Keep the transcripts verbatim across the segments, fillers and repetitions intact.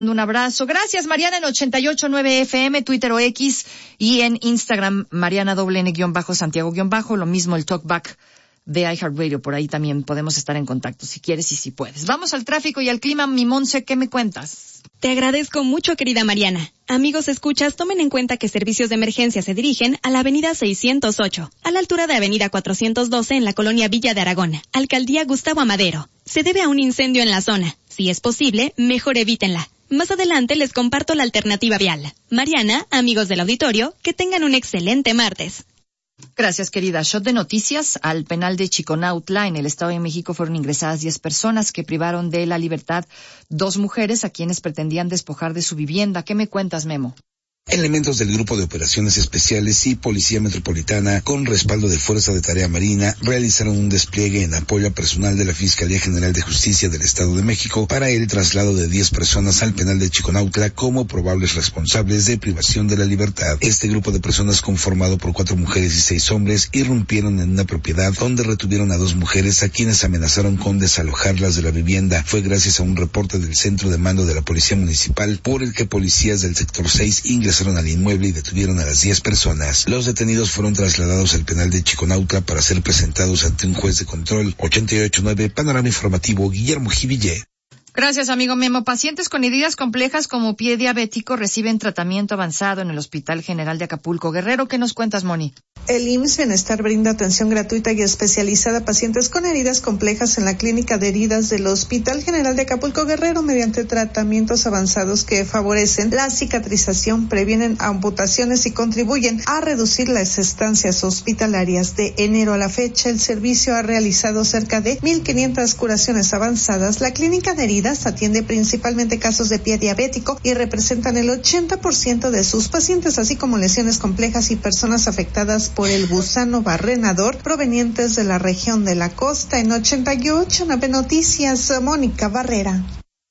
Un abrazo. Gracias, Mariana, en ochenta y ocho punto nueve F M, Twitter o X, y en Instagram, Mariana doble N guión bajo, Santiago guión bajo, lo mismo el talkback de iHeartRadio. Por ahí también podemos estar en contacto si quieres y si puedes. Vamos al tráfico y al clima. Mi Monse, ¿qué me cuentas? Te agradezco mucho, querida Mariana. Amigos escuchas, tomen en cuenta que servicios de emergencia se dirigen a la avenida seiscientos ocho, a la altura de avenida cuatrocientos doce en la colonia Villa de Aragón, alcaldía Gustavo Amadero. Se debe a un incendio en la zona. Si es posible, mejor evítenla. Más adelante les comparto la alternativa vial. Mariana, amigos del auditorio, que tengan un excelente martes. Gracias, querida. Shot de noticias. Al penal de Chiconautla, en el Estado de México, fueron ingresadas diez personas que privaron de la libertad dos mujeres a quienes pretendían despojar de su vivienda. ¿Qué me cuentas, Memo? Elementos del Grupo de Operaciones Especiales y Policía Metropolitana, con respaldo de Fuerza de Tarea Marina, realizaron un despliegue en apoyo a personal de la Fiscalía General de Justicia del Estado de México para el traslado de diez personas al penal de Chiconautla como probables responsables de privación de la libertad. Este grupo de personas, conformado por cuatro mujeres y seis hombres, irrumpieron en una propiedad donde retuvieron a dos mujeres a quienes amenazaron con desalojarlas de la vivienda. Fue gracias a un reporte del Centro de Mando de la Policía Municipal por el que policías del sector seis ingresaron al inmueble y detuvieron a las diez personas. Los detenidos fueron trasladados al penal de Chiconautla para ser presentados ante un juez de control. ochenta y ocho punto nueve, Panorama Informativo, Guillermo Jiville. Gracias, amigo Memo. Pacientes con heridas complejas como pie diabético reciben tratamiento avanzado en el Hospital General de Acapulco Guerrero. ¿Qué nos cuentas, Moni? El I M S S Bienestar brinda atención gratuita y especializada a pacientes con heridas complejas en la Clínica de Heridas del Hospital General de Acapulco Guerrero mediante tratamientos avanzados que favorecen la cicatrización, previenen amputaciones y contribuyen a reducir las estancias hospitalarias. De enero a la fecha, el servicio ha realizado cerca de mil quinientas curaciones avanzadas. La Clínica de Heridas atiende principalmente casos de pie diabético y representan el ochenta por ciento de sus pacientes, así como lesiones complejas y personas afectadas por el gusano barrenador provenientes de la región de la costa. En ochenta y ocho nueve Noticias, Mónica Barrera.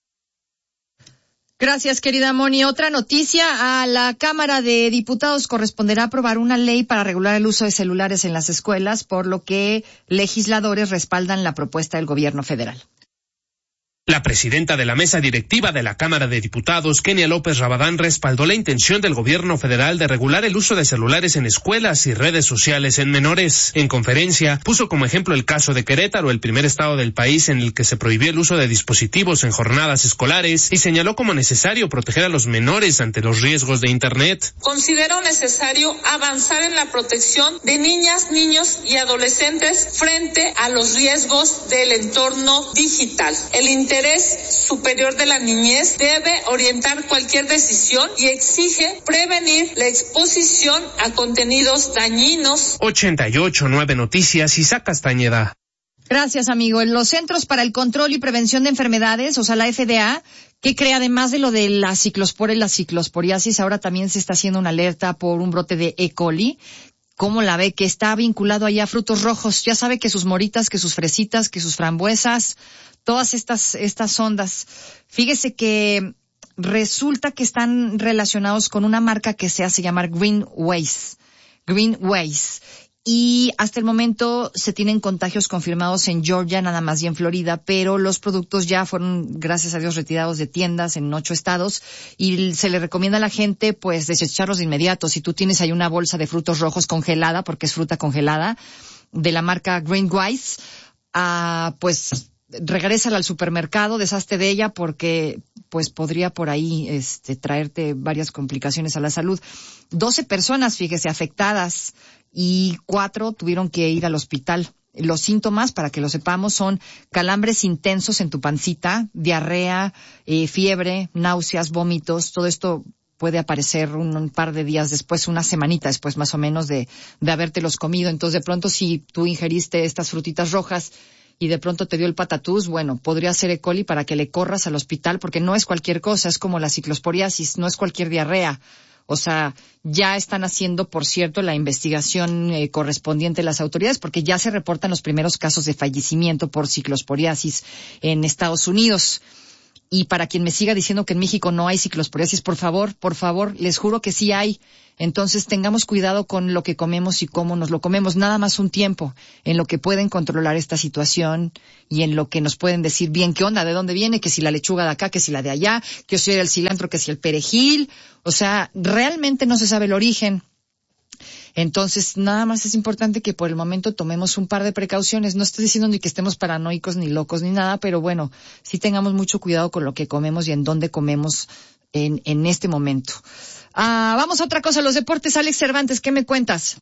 Gracias, querida Moni. Otra noticia: a la Cámara de Diputados corresponderá aprobar una ley para regular el uso de celulares en las escuelas, por lo que legisladores respaldan la propuesta del gobierno federal. La presidenta de la mesa directiva de la Cámara de Diputados, Kenia López Rabadán, respaldó la intención del gobierno federal de regular el uso de celulares en escuelas y redes sociales en menores. En conferencia, puso como ejemplo el caso de Querétaro, el primer estado del país en el que se prohibió el uso de dispositivos en jornadas escolares, y señaló como necesario proteger a los menores ante los riesgos de Internet. Considero necesario avanzar en la protección de niñas, niños y adolescentes frente a los riesgos del entorno digital. El interés superior de la niñez debe orientar cualquier decisión y exige prevenir la exposición a contenidos dañinos. ochenta y ocho punto nueve Noticias, Isaac Castañeda. Gracias, amigo. En los Centros para el Control y Prevención de Enfermedades, o sea, la F D A, que crea además de lo de la ciclospora y la ciclosporiasis, ahora también se está haciendo una alerta por un brote de E. coli. ¿Cómo la ve? Que está vinculado allá a frutos rojos. Ya sabe que sus moritas, que sus fresitas, que sus frambuesas, todas estas, estas ondas. Fíjese que resulta que están relacionados con una marca que se hace llamar Greenways. Greenways. Y hasta el momento se tienen contagios confirmados en Georgia, nada más, y en Florida, pero los productos ya fueron, gracias a Dios, retirados de tiendas en ocho estados, y se le recomienda a la gente, pues, desecharlos de inmediato. Si tú tienes ahí una bolsa de frutos rojos congelada, porque es fruta congelada, de la marca Greenways, ah, pues, regrésala al supermercado, deshazte de ella, porque pues podría por ahí este traerte varias complicaciones a la salud. doce personas, fíjese, afectadas, y cuatro tuvieron que ir al hospital. Los síntomas, para que lo sepamos, son calambres intensos en tu pancita, diarrea, eh, fiebre, náuseas, vómitos. Todo esto puede aparecer un, un par de días después, una semanita después más o menos de, de habértelos comido. Entonces, de pronto, si tú ingeriste estas frutitas rojas y de pronto te dio el patatús, bueno, podría ser E. coli, para que le corras al hospital, porque no es cualquier cosa, es como la ciclosporiasis, no es cualquier diarrea. O sea, ya están haciendo, por cierto, la investigación eh, correspondiente a las autoridades, porque ya se reportan los primeros casos de fallecimiento por ciclosporiasis en Estados Unidos. Y para quien me siga diciendo que en México no hay ciclosporiasis, por favor, por favor, les juro que sí hay. Entonces tengamos cuidado con lo que comemos y cómo nos lo comemos, nada más un tiempo en lo que pueden controlar esta situación y en lo que nos pueden decir bien qué onda, de dónde viene, que si la lechuga de acá, que si la de allá, que si el cilantro, que si el perejil. O sea, realmente no se sabe el origen. Entonces, nada más es importante que por el momento tomemos un par de precauciones. No estoy diciendo ni que estemos paranoicos, ni locos, ni nada, pero bueno, sí tengamos mucho cuidado con lo que comemos y en dónde comemos en, en este momento. Ah, vamos a otra cosa, los deportes. Alex Cervantes, ¿qué me cuentas?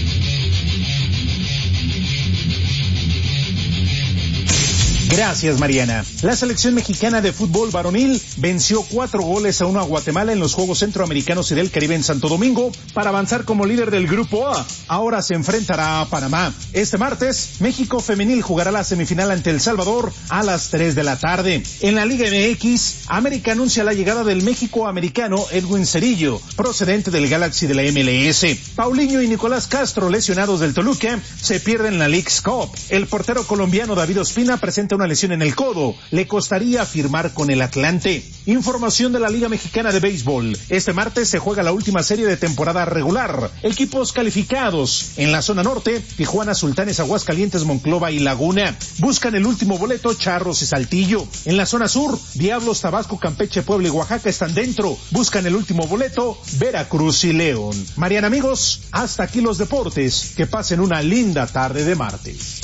Gracias, Mariana. La selección mexicana de fútbol varonil venció cuatro goles a uno a Guatemala en los Juegos Centroamericanos y del Caribe en Santo Domingo para avanzar como líder del Grupo A. Ahora se enfrentará a Panamá. Este martes, México Femenil jugará la semifinal ante El Salvador a las tres de la tarde. En la Liga M X, América anuncia la llegada del México-americano Edwin Cerillo, procedente del Galaxy de la M L S. Paulinho y Nicolás Castro, lesionados del Toluca, se pierden la Leagues Cup. El portero colombiano David Ospina presenta una lesión en el codo, le costaría firmar con el Atlante. Información de la Liga Mexicana de Béisbol. Este martes se juega la última serie de temporada regular. Equipos calificados. En la zona norte, Tijuana, Sultanes, Aguascalientes, Monclova y Laguna. Buscan el último boleto Charros y Saltillo. En la zona sur, Diablos, Tabasco, Campeche, Puebla y Oaxaca están dentro. Buscan el último boleto Veracruz y León. Mariana, amigos, hasta aquí los deportes. Que pasen una linda tarde de martes.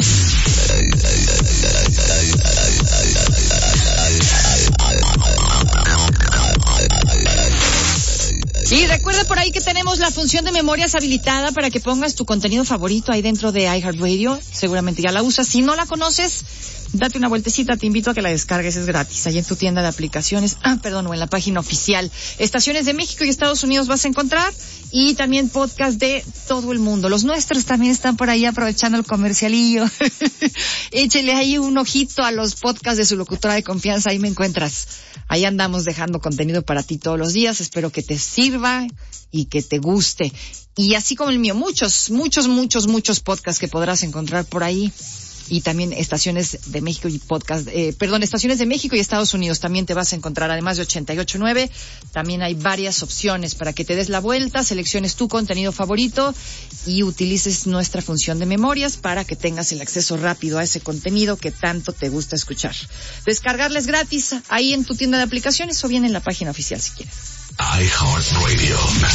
Y recuerda por ahí que tenemos la función de memorias habilitada para que pongas tu contenido favorito ahí dentro de iHeartRadio. Seguramente ya la usas. Si no la conoces, date una vueltecita. Te invito a que la descargues, es gratis. Ahí en tu tienda de aplicaciones, ah, perdón, o en la página oficial. Estaciones de México y Estados Unidos vas a encontrar. Y también podcast de todo el mundo. Los nuestros también están por ahí aprovechando el comercialillo. Échele ahí un ojito a los podcasts de su locutora de confianza. Ahí me encuentras. Ahí andamos dejando contenido para ti todos los días. Espero que te sirva y que te guste. Y así como el mío, muchos, muchos, muchos, muchos podcasts que podrás encontrar por ahí. Y también estaciones de México y podcast, eh, perdón, estaciones de México y Estados Unidos también te vas a encontrar, además de ochenta y ocho punto nueve, también hay varias opciones para que te des la vuelta, selecciones tu contenido favorito y utilices nuestra función de memorias para que tengas el acceso rápido a ese contenido que tanto te gusta escuchar. Descargarles gratis ahí en tu tienda de aplicaciones o bien en la página oficial si quieres. iHeartRadio.